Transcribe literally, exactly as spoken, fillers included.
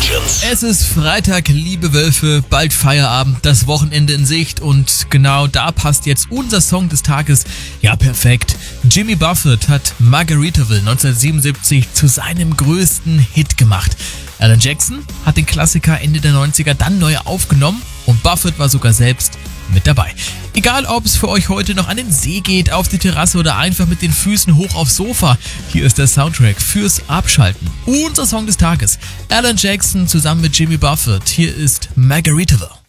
Legends. Es ist Freitag, liebe Wölfe, bald Feierabend, das Wochenende in Sicht und genau da passt jetzt unser Song des Tages. Ja, perfekt. Jimmy Buffett hat Margaritaville neunzehnhundertsiebenundsiebzig zu seinem größten Hit gemacht. Alan Jackson hat den Klassiker Ende der neunziger dann neu aufgenommen und Buffett war sogar selbst mit dabei. Egal, ob es für euch heute noch an den See geht, auf die Terrasse oder einfach mit den Füßen hoch aufs Sofa, hier ist der Soundtrack fürs Abschalten. Unser Song des Tages. Alan Jackson zusammen mit Jimmy Buffett. Hier ist Margaritaville.